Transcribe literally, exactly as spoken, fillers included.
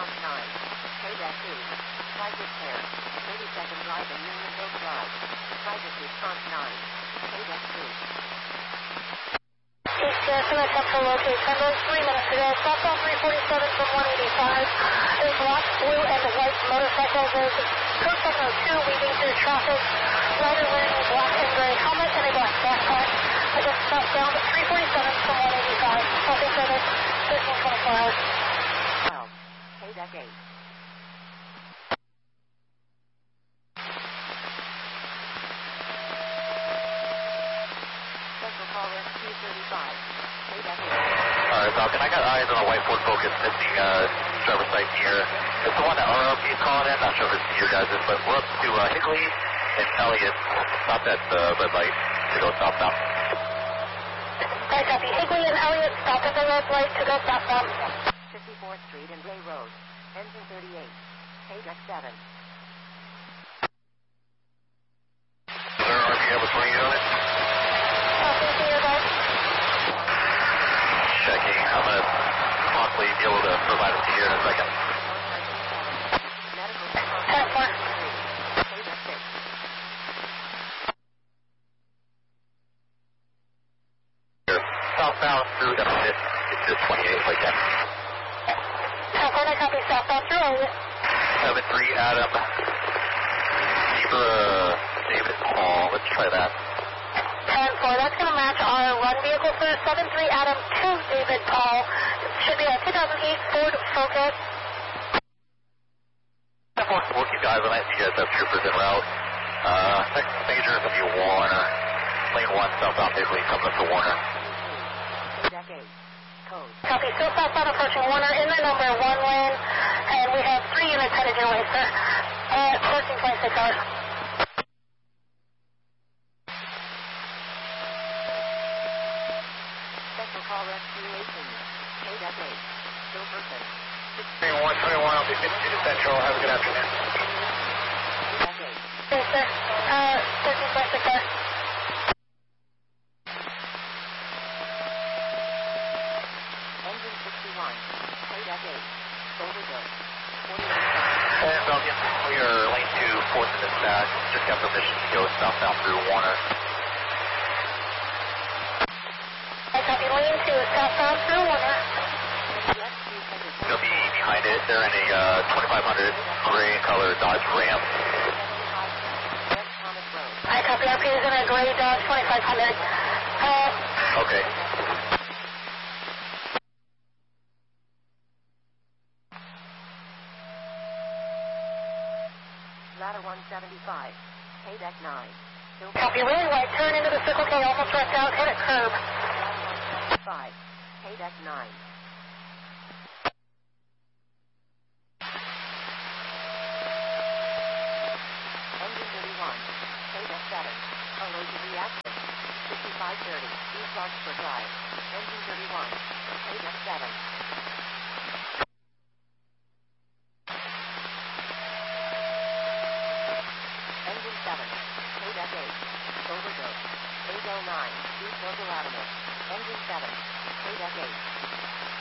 response nine. Payback two. Flight repair. thirty second drive in Unionville Drive. Flight response nine. Payback two. East Jackson, attempt to locate Sunday, three minutes ago. Southbound three forty-seven from one eighty-five. A black, blue, and white motorcycle. There's code seven oh two weaving through traffic. Rider wearing a black and gray helmet and a black backpack. I just southbound three forty-seven from one eighty-five. Traffic service, thirteen twenty-four hours. twelve. Payback eight. Central call S Q thirty-five. Payback eight. Alright, Falcon, I got eyes on a white Ford Focus missing uh, driver's side here. It's the one that R O P is calling in. Not sure if it's your guys', but we're up to uh, Higley and Elliott. Stop at the uh, red light to go southbound. I copy. Higley and Elliott, stop at the red light to go southbound. fifty-fourth Street and Ray Road. Engine thirty-eight. Payback seven. Sir, R P have a twenty-eight on it? Copy, see you guys. Checking. I'm going to possibly be able to provide it to you in a second. Medical ten four. Payback six. Southbound through Elliott. It's just twenty-eight like that. ten four, I copy. Southbound through Elliott. seven three Adam. Zebra David Paul. Let's try that. ten four, that's going to match our run vehicle, sir. seven three Adam to David Paul. Should be a two thousand eight Ford Focus. We'll keep guys on it. You guys have troopers en route. Uh, next major is going to be Warner. Lane one, southbound Higley, coming up to Warner. Payback eight. Code. Copy. Still southbound approaching Warner in the number one lane. And we have three units headed your way, sir. Uh, fourteen twenty-six hours. Central call rescue eighteen. Payback eight. Still person. one twenty-one, I'll be fifty-two to Central. Have a good afternoon. Payback eight. Yes, sir. Uh, thirteen twenty-six hours. Engine sixty-one. Payback eight. Overgo. And Falcon, we are lane two, fourth in dispatch. Just got permission to go southbound through Warner. I copy. Lane two, southbound through Warner. Rescue headed. They'll be behind it. They're in a uh, twenty-five hundred gray color Dodge Ram. West Thomas Road. I copy. R P is in a gray Dodge twenty-five hundred. Uh, Okay. Ladder one seventy-five. Payback nine. Still copy. Really white. Turn into the Circle K. Almost wrecked out. Hit a curb. five. Payback nine. Engine thirty-one. Payback seven. Allergic reaction. fifty-five thirty. East Larkspur Drive. Engine thirty-one. Payback seven. Engine seven. Payback eight. Overdose. eight oh nine. East Local Avenue. Engine seven. Payback eight.